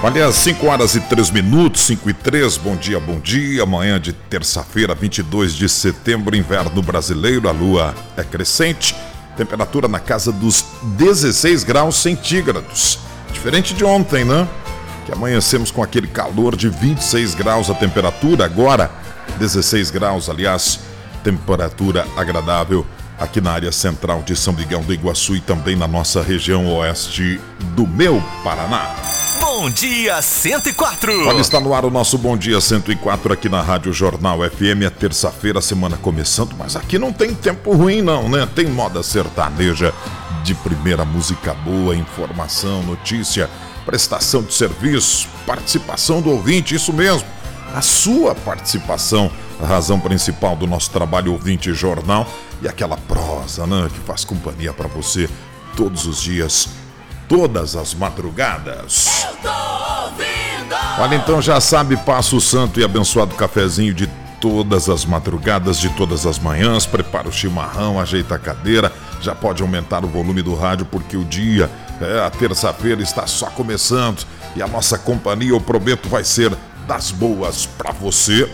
Olha, 5 horas e 3 minutos, 5 e 3, bom dia, manhã de terça-feira, 22 de setembro, inverno brasileiro, a lua é crescente, temperatura na casa dos 16 graus centígrados, diferente de ontem, né? Que amanhecemos com aquele calor de 26 graus a temperatura, agora 16 graus, aliás, temperatura agradável aqui na área central de São Miguel do Iguaçu e também na nossa região oeste do meu Paraná. Bom Dia 104. Olha, está no ar o nosso Bom Dia 104 aqui na Rádio Jornal FM. É terça-feira, semana começando, mas aqui não tem tempo ruim não, né? Tem moda sertaneja de primeira, música boa, informação, notícia, prestação de serviço, participação do ouvinte, isso mesmo, a sua participação, a razão principal do nosso trabalho ouvinte jornal e aquela prosa, né, que faz companhia para você todos os dias, todas as madrugadas. Eu tô ouvindo! Olha, então já sabe, passa o santo e abençoado cafezinho de todas as madrugadas, de todas as manhãs, prepara o chimarrão, ajeita a cadeira, já pode aumentar o volume do rádio porque o dia, a terça-feira está só começando e a nossa companhia, eu prometo, vai ser das boas pra você.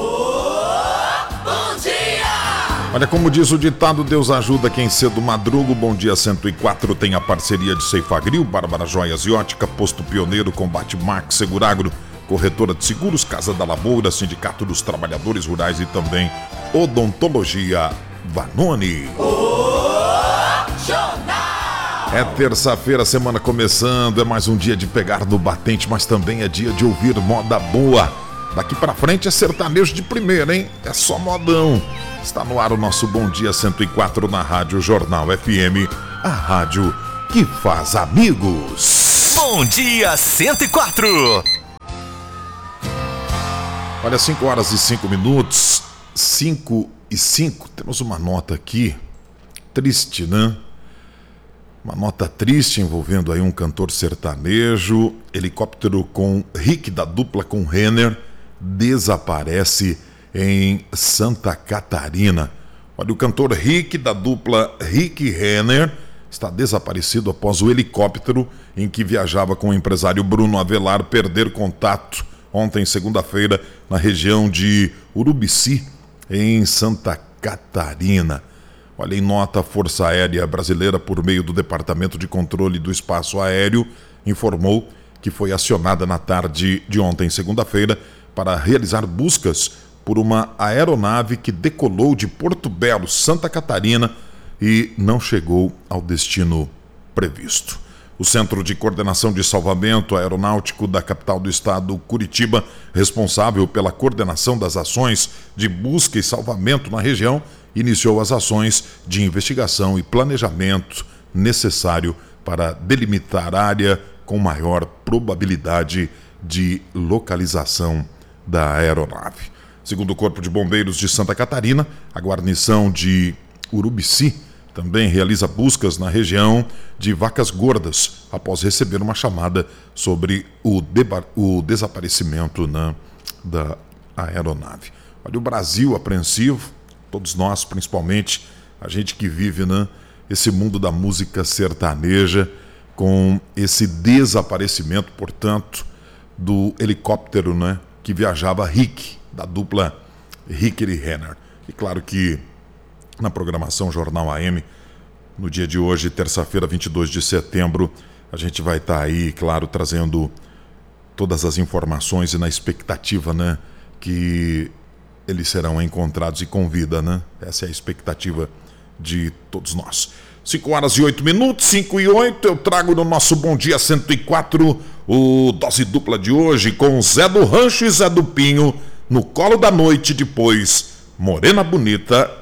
Bom dia! Olha, como diz o ditado, Deus ajuda quem cedo madruga. Bom Dia 104 tem a parceria de Ceifagril, Bárbara Joias e Ótica, Posto Pioneiro, Combate Max, Seguragro, Corretora de Seguros, Casa da Lavoura, Sindicato dos Trabalhadores Rurais e também Odontologia Vanoni. É terça-feira, semana começando, é mais um dia de pegar no batente, mas também é dia de ouvir moda boa. Daqui pra frente é sertanejo de primeira, hein? É só modão. Está no ar o nosso Bom Dia 104 na Rádio Jornal FM, a rádio que faz amigos. Bom Dia 104. Olha, 5 horas e 5 minutos, 5 e 5, temos uma nota aqui, triste, né? Uma nota triste envolvendo aí um cantor sertanejo. Helicóptero com Rick da dupla com Renner desaparece em Santa Catarina. Olha, o cantor Rick da dupla Rick Renner está desaparecido após o helicóptero em que viajava com o empresário Bruno Avelar perder contato ontem, segunda-feira, na região de Urubici, em Santa Catarina. Olha, em nota, a Força Aérea Brasileira, por meio do Departamento de Controle do Espaço Aéreo, informou que foi acionada na tarde de ontem, segunda-feira, para realizar buscas por uma aeronave que decolou de Porto Belo, Santa Catarina, e não chegou ao destino previsto. O Centro de Coordenação de Salvamento Aeronáutico da capital do estado, Curitiba, responsável pela coordenação das ações de busca e salvamento na região, iniciou as ações de investigação e planejamento necessário para delimitar a área com maior probabilidade de localização da aeronave. Segundo o Corpo de Bombeiros de Santa Catarina, a guarnição de Urubici também realiza buscas na região de Vacas Gordas, após receber uma chamada sobre o desaparecimento da aeronave. Olha, o Brasil apreensivo, todos nós, principalmente a gente que vive esse mundo da música sertaneja, com esse desaparecimento, portanto, do helicóptero que viajava Rick, da dupla Rick e Renner. E claro que na programação Jornal AM, no dia de hoje, terça-feira, 22 de setembro, a gente vai estar aí, claro, trazendo todas as informações e na expectativa, que eles serão encontrados e com vida, Essa é a expectativa de todos nós. 5 horas e 8 minutos, 5 e 8, eu trago no nosso Bom Dia 104 o Dose Dupla de hoje com Zé do Rancho e Zé do Pinho, No Colo da Noite, depois Morena Bonita